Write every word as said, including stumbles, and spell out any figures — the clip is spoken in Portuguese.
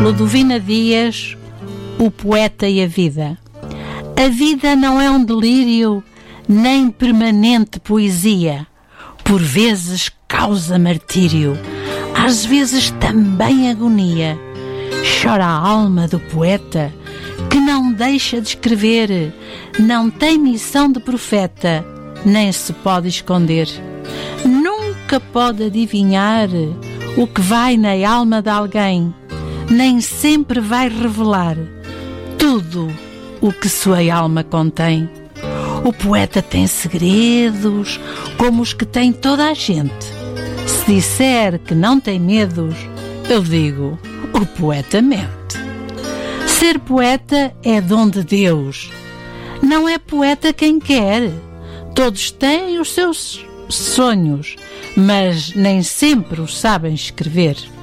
Ludovina Dias, o poeta e a vida. A vida não é um delírio, nem permanente poesia. Por vezes causa martírio, às vezes também agonia. Chora a alma do poeta, que não deixa de escrever, não tem missão de profeta, nem se pode esconder. Nunca pode adivinhar o que vai na alma de alguém, nem sempre vai revelar tudo o que sua alma contém. O poeta tem segredos, como os que tem toda a gente. Se disser que não tem medos, eu digo, o poeta mente. Ser poeta é dom de Deus. Não é poeta quem quer. Todos têm os seus sonhos, mas nem sempre os sabem escrever.